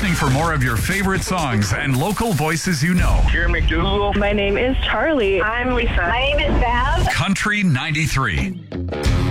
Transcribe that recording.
listening for more of your favorite songs and local voices you know. Kieran McDougal. My name is Charlie. I'm Lisa. My name is Bev. Country 93.